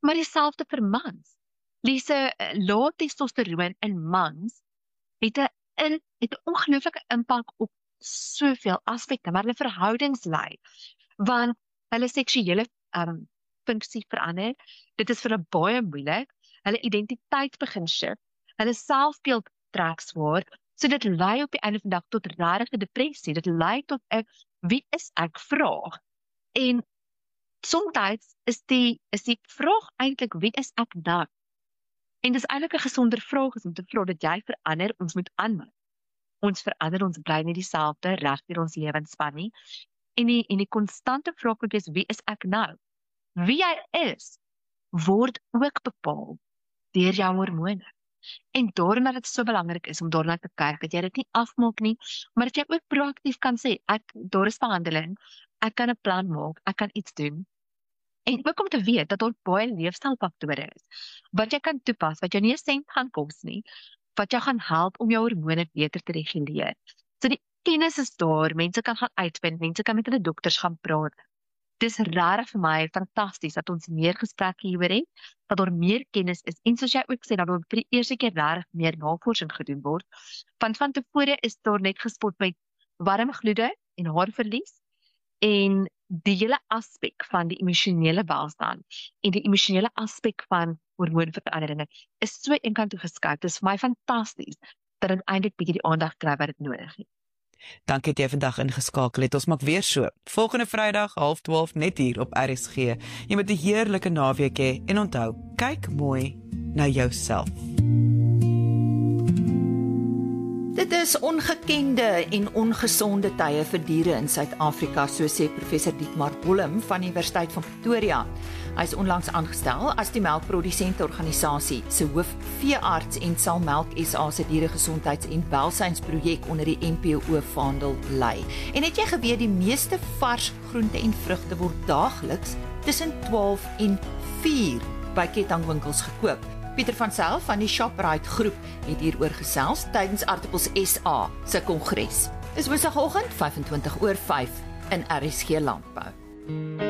Maar dieselfde vir mans. Lise, lae testosteroon in mans het 'n ongelooflike impak op soveel aspekte, maar hulle verhoudings lei, want hulle seksuele funksie verander. Dit is vir hulle baie moeilik. Hulle identiteit begin shift, hulle selfbeeld trek swaar, so dit lei op die einde van die dag tot regte depressie. Dit lei tot 'n wie is ek vraag. En soms is die vraag eintlik wie is ek nou? En dis eintlik 'n gesonder vraag is om te vra dat jy verander, ons moet aanmaak. Ons verander, ons bly nie dieselfde reg deur ons lewensspan nie. En die konstante vraag moet wees, wie is ek nou? Wie jy is, word ook bepaal deur jou hormone. En daarom dat dit so belangrik is om daarna te kyk, dat jy dit nie afmaak nie, maar dat jy ook proaktief kan sê, daar is behandeling, ek kan 'n plan maak, ek kan iets doen. En ook om te weet dat daar baie leefstylfaktore is, wat jy kan toepas, wat jou nie 'n sent gaan kos nie, wat jou gaan help om jou hormone beter te reguleer. So die kennis is daar, mense kan gaan uitvind, mense kan met hulle dokters gaan praat. Dis regtig vir my fantasties dat ons meer gesprekke hieroor het, dat daar meer kennis is, en soos jy ook sê, dat daar vir die eerste keer regtig meer navorsing gedoen word, want van tevore is daar net gespot met warm gloede en haarverlies, en die hele aspek van die emosionele welstand, en die emosionele aspek van hormoonveranderinge, is so eenkant toe geskuif. Dit is vir my fantasties, dat dit eintlik bietjie die aandag kry wat dit nodig het. Dankie dat jy vandag ingeskakel het. Ons maak weer so. Volgende Vrydag 11:30 net hier op RSG. Jy moet 'n heerlike naweek hê en onthou, kyk mooi na jouself. Dit is ongekende en ongesonde tye vir diere in Suid-Afrika, so sê professor Dietmar Bollem van die Universiteit van Pretoria. Hy is onlangs aangestel as die melkprodusenteorganisasie se hoofveearts en sal Melk SA se dieregesondheids- en welsynsprojek onder die NPO-vaandel lei. En het jy geweet die meeste vars groente en vrugte word daagliks tussen 12 en 4 by kettingwinkels gekoop? Pieter van Sail van die Shoprite groep het hieroor gesels tydens Aartappels SA se kongres. Dis Woensdagoggend 5:25 oor 5 in RSG Landbou.